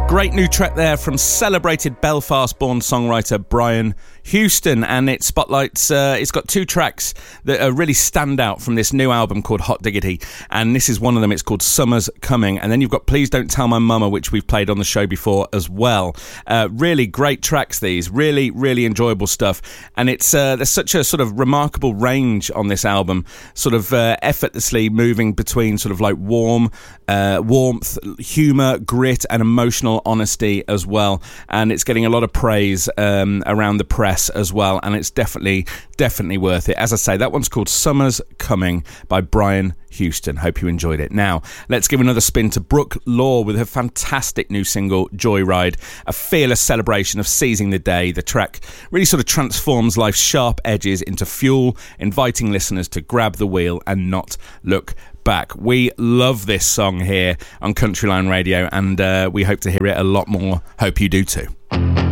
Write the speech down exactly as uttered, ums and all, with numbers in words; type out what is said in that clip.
Great new track there from celebrated Belfast-born songwriter Brian Houston, and it spotlights, uh, it's got two tracks that uh, really stand out from this new album called Hot Diggity, and this is one of them. It's called Summer's Coming, and then you've got Please Don't Tell My Mama, which we've played on the show before as well. Uh, really great tracks, these. Really, really enjoyable stuff, and it's uh, there's such a sort of remarkable range on this album, sort of uh, effortlessly moving between sort of like warm, uh, warmth, humour, grit, and emotional honesty as well, and it's getting a lot of praise um, around the press as well, and it's definitely definitely worth it. As I say, that one's called Summer's Coming by Brian Houston. Hope you enjoyed it. Now let's give another spin to Brooke Law with her fantastic new single Joyride, a fearless celebration of seizing the day. The track really sort of transforms life's sharp edges into fuel, inviting listeners to grab the wheel and not look back. We love this song here on Countryline Radio, and uh, we hope to hear it a lot more. Hope you do too.